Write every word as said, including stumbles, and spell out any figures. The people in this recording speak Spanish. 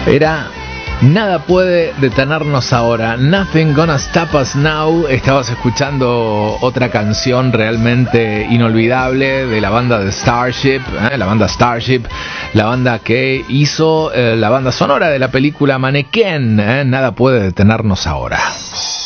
Era Nada puede detenernos ahora, Nothing Gonna Stop Us Now. Estabas escuchando otra canción realmente inolvidable de la banda de Starship, ¿eh? la banda Starship, la banda que hizo eh, la banda sonora de la película Mannequin, ¿eh? Nada puede detenernos ahora.